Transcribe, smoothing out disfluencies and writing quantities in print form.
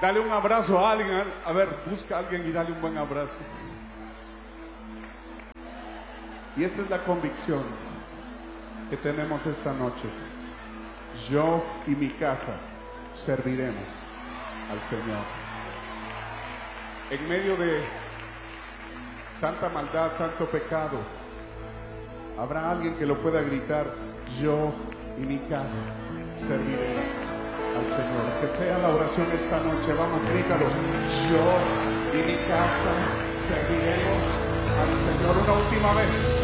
Dale un abrazo a alguien. A ver, busca a alguien y dale un buen abrazo. Y esta es la convicción que tenemos esta noche. Yo y mi casa serviremos al Señor. En medio de tanta maldad, tanto pecado, habrá alguien que lo pueda gritar: yo y mi casa serviremos al Señor. Que sea la oración esta noche. Vamos, grítalo. Yo y mi casa serviremos al Señor. Una última vez.